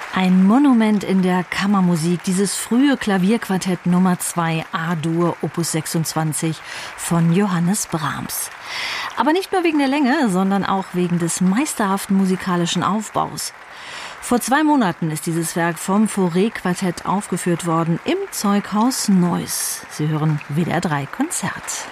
Ein Monument in der Kammermusik, dieses frühe Klavierquartett Nummer 2 A-Dur Opus 26 von Johannes Brahms. Aber nicht nur wegen der Länge, sondern auch wegen des meisterhaften musikalischen Aufbaus. Vor 2 Monaten ist dieses Werk vom Fauré-Quartett aufgeführt worden im Zeughaus Neuss. Sie hören WDR 3 Konzert.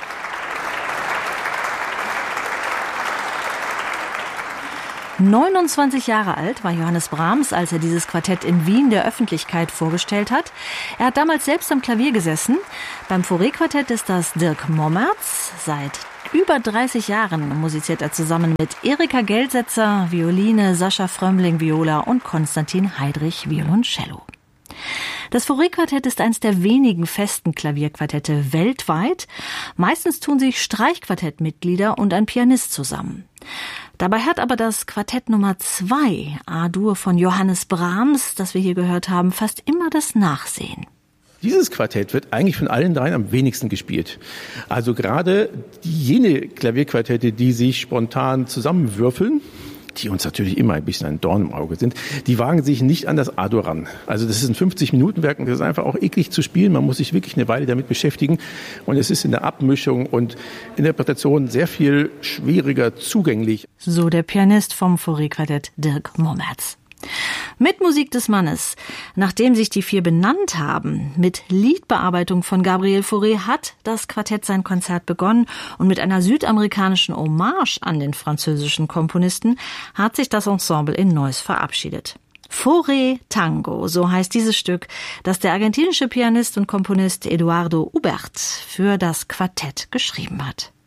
29 Jahre alt war Johannes Brahms, als er dieses Quartett in Wien der Öffentlichkeit vorgestellt hat. Er hat damals selbst am Klavier gesessen. Beim Fauré-Quartett ist das Dirk Mommerz. Seit über 30 Jahren musiziert er zusammen mit Erika Geldsetzer, Violine, Sascha Frömmling, Viola und Konstantin Heidrich, Violoncello. Das Fauré-Quartett ist eines der wenigen festen Klavierquartette weltweit. Meistens tun sich Streichquartettmitglieder und ein Pianist zusammen. Dabei hat aber das Quartett Nummer 2, A-Dur von Johannes Brahms, das wir hier gehört haben, fast immer das Nachsehen. Dieses Quartett wird eigentlich von allen dreien am wenigsten gespielt. Also gerade jene Klavierquartette, die sich spontan zusammenwürfeln, die uns natürlich immer ein bisschen ein Dorn im Auge sind, die wagen sich nicht an das A-Dur ran. Also das ist ein 50-Minuten-Werk und das ist einfach auch eklig zu spielen. Man muss sich wirklich eine Weile damit beschäftigen und es ist in der Abmischung und Interpretation sehr viel schwieriger zugänglich. So der Pianist vom Fauré-Quartett Dirk Mommerz. Mit Musik des Mannes, nachdem sich die 4 benannt haben, mit Liedbearbeitung von Gabriel Fauré hat das Quartett sein Konzert begonnen und mit einer südamerikanischen Hommage an den französischen Komponisten hat sich das Ensemble in Neuss verabschiedet. Fauré Tango, so heißt dieses Stück, das der argentinische Pianist und Komponist Eduardo Hubert für das Quartett geschrieben hat.